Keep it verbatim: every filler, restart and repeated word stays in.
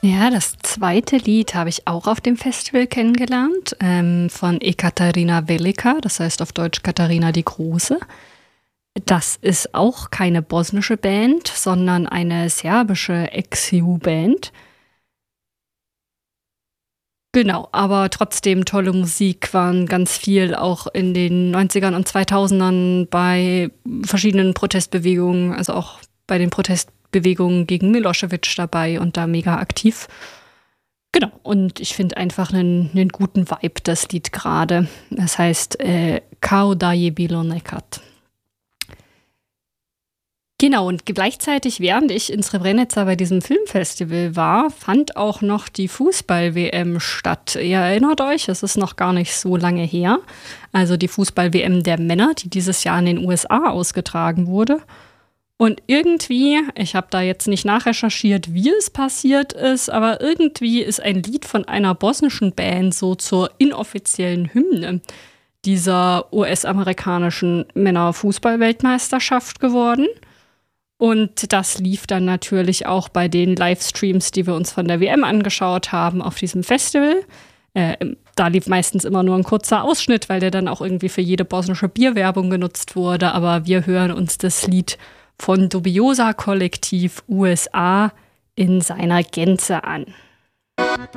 Ja, das zweite Lied habe ich auch auf dem Festival kennengelernt, ähm, von Ekaterina Velika, das heißt auf Deutsch Katharina die Große. Das ist auch keine bosnische Band, sondern eine serbische Ex-U-Band. Genau, aber trotzdem tolle Musik, waren ganz viel auch in den Neunzigern und zweitausendern bei verschiedenen Protestbewegungen, also auch bei den Protestbewegungen gegen Milosevic dabei und da mega aktiv. Genau, und ich finde einfach einen, einen guten Vibe, das Lied gerade. Das heißt äh, Kao da je bilo nekad. Genau, und gleichzeitig, während ich in Srebrenica bei diesem Filmfestival war, fand auch noch die Fußball-W M statt. Ihr erinnert euch, es ist noch gar nicht so lange her. Also die Fußball-W M der Männer, die dieses Jahr in den U S A ausgetragen wurde. Und irgendwie, ich habe da jetzt nicht nachrecherchiert, wie es passiert ist, aber irgendwie ist ein Lied von einer bosnischen Band so zur inoffiziellen Hymne dieser U S-amerikanischen Männerfußball-Weltmeisterschaft geworden. Und das lief dann natürlich auch bei den Livestreams, die wir uns von der W M angeschaut haben, auf diesem Festival. Äh, da lief meistens immer nur ein kurzer Ausschnitt, weil der dann auch irgendwie für jede bosnische Bierwerbung genutzt wurde. Aber wir hören uns das Lied von Dubiosa Kollektiv U S A in seiner Gänze an.